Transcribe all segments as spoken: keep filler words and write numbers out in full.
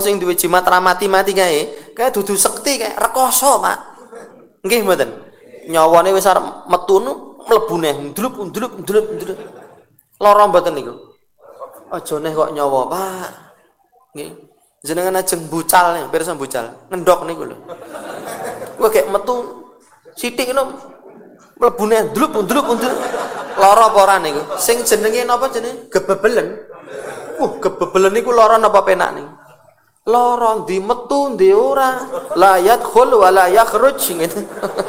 sing duwe jimat ra mati-mati kae, kae dudu sekti kae rekoso, Pak. Nggih mboten. Nyawane wis arep metu mlebu neh, ndlup ndlup ndlup ndlup. Lara mboten niku. Aja neh kok nyawa, Pak. Nggih. Jenengan ajeng bucal, pirsa bucal. Ngendok niku lho. Kuwi gek metu sithik ngono mlebu neh ndlup ndlup ndlup. Lara apa ora niku? Sing jenenge napa jenenge? Gebebelen. Uh, gebebelen niku lara napa penak niku? Lara ndi metu ndi ora. La yadkhul wa la yakhruj ngene.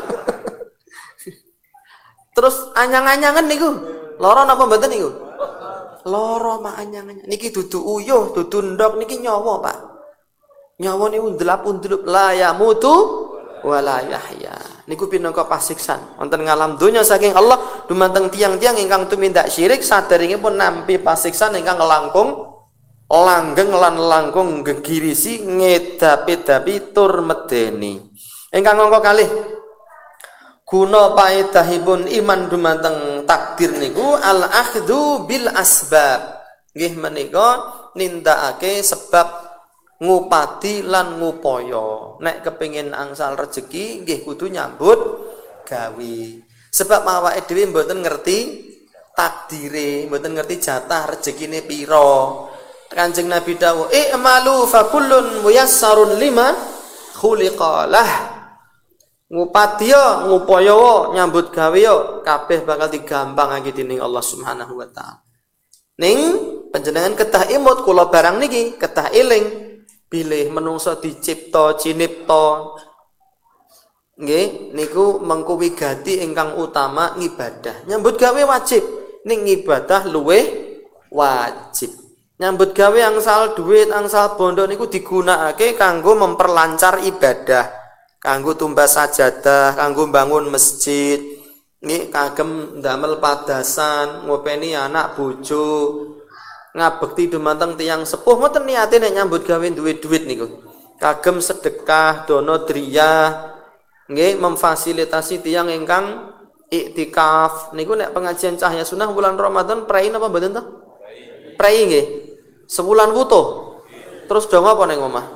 Terus anyang-anyangan niku. Lara napa mboten niku? Lara mak anyang-anyang. Niki dudu uyuh, dudu ndok niki nyawa, Pak. Nyawa niku ndelap-ndelup la yamutu wa la yahya. Niku pinangka pasiksan wonten ngalam donya saking Allah dumateng tiang-tiang ingkang tumindak syirik sadaringipun nampi pasiksan ingkang langkung langgeng lan langkung gegirisi ngedapi-dapi tur medeni. Ingkang angka kalih guna paedahipun iman dumateng takdir niku al akhdhu bil asbab. Nggih menika nindakake sebab ngupati lan ngupaya. Nek kepengin angsal rezeki nggih kudu nyambut gawe. Sebab awake dhewe mboten ngerti takdire, mboten ngerti jatah rezekine pira. Kanjeng Nabi dawuh, "I'malu fa kullun muyassarun lima khuliqalah." Ngupati yo, ngupaya yo, nyambut gawe yo, kabeh bakal digampangake dening Allah Subhanahu wa taala. Ning panjenengan kedah imut kula barang niki, kedah eling pilih menungso dicipta cinipta nggih niku mengko wigati ingkang utama ngibadah. Nyambut gawe wajib, ning ibadah luweh wajib. Nyambut gawe angsal duit, angsal bondo niku digunakake kanggo memperlancar ibadah, kanggo tumbas sajadah, kanggo bangun masjid, nggih kagem ndamel padasan, ngopeni anak bojo, ngabekti dumateng tiyang sepuh ngoten niate nek nyambut gawe duwe duit niku. Kagem sedekah, dono driyah, nggih memfasilitasi tiyang ingkang iktikaf. Niku nek pengajian Cahya Sunnah bulan Ramadan prei napa mboten to? Prei nggih. Sebulan wutuh. Terus dong apa ning omah?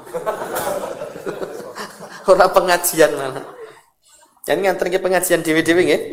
Ora pengajian malah. Jan nganter pengajian dhewe-dhewe nggih.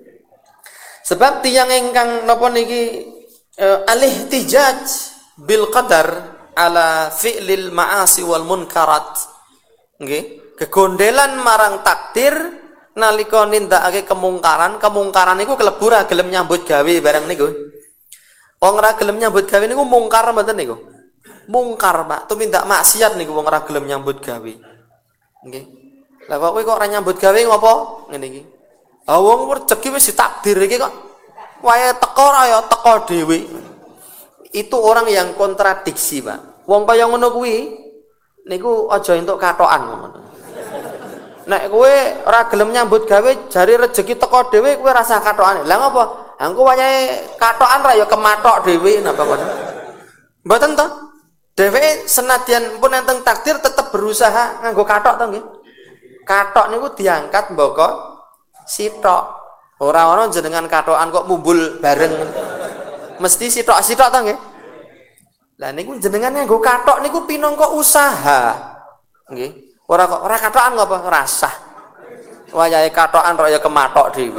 Sebab tiyang ingkang napa niki uh, alih tijaj bil qadar ala fi'lil ma'asi wal munkarat. Nggih, kegondelan marang takdir nalika nindakake kemungkaran, kemungkaran niku klebu ra gelem nyambut gawe barang niku. Wong ora gelem nyambut gawe niku mungkar mboten niku. Mungkar, Pak, tumindak maksiat niku wong ora gelem nyambut gawe. Nggih. Lah kok kowe kok ora nyambut gawe ngopo? Ngene iki. Ah wong rezeki wis ditakdir iki kok. Wae teko ora ya teko dhewe. Itu orang yang kontradiksi, Pak. Wong kaya ngono kuwi niku aja entuk katokan ngono. Nek kowe ora gelem nyambut gawe jari rezeki teko dhewe kowe rasa katokane. Lah ngopo? Ha engko wayahe katokan ra ya kemathok dhewe napa ngono. Mboten to? Dheweke senadyan pun enten takdir tetep berusaha nganggo kathok to nggih. Kathok niku diangkat mboko sitok. Ora ana jenengan kathokan kok mumbul bareng. Mesti sitok-sitok to nggih. Lah niku jenengan nganggo kathok niku pinangka usaha. Nggih. Ora kok ora kathokan ngopo rasah. Wayahe kathokan kok ya kemathok dhewe.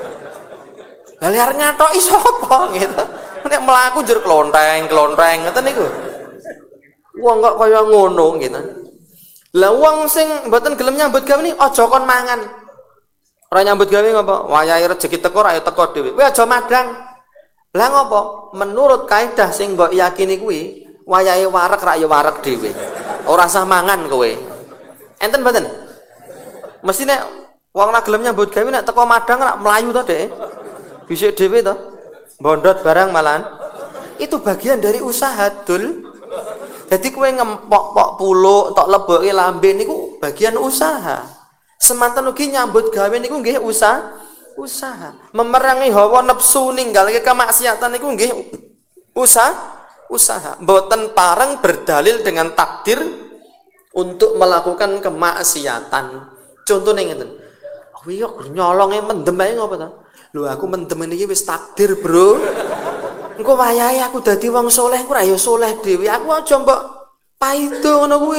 Lah liar ngathoki sapa gitu. Nek mlaku njur klonteng-klonteng ngoten niku. Wong kok kaya ngono gitu. Lah wong sing mboten gelem nyambut gawe ni aja kon mangan. Ora nyambut gawe ngopo? Wayahe rezeki teko ra ya teko dhewe. Kowe aja madang. Lah ngopo? Menurut kaidah sing mbok yakini kuwi, wayahe wareg ra ya wareg dhewe. Ora usah mangan kowe. Enten mboten? Mesti nek wong ora gelem nyambut gawe nek teko madang ra mlayu to, Dek. Bisik dhewe to. Bondot barang malahan. Itu bagian dari usaha, Dul. Jadi kowe ngempok-pok puluk, tok leboke lambe niku bagian usaha. Semanten ugi nyambut gawe niku nggih usaha, usaha. Memerangi hawa nafsu ninggalke kemaksiatan niku nggih usaha, usaha. Mboten pareng berdalil dengan takdir untuk melakukan kemaksiatan. Contone ngeten. Kuwi kok nyolonge mendem ae ngopo to? Lho aku mendem iki wis takdir, Bro. Engko wayahe aku dadi wong saleh ku ra ya saleh dhewe. Aku aja mbok paido ngono kuwi.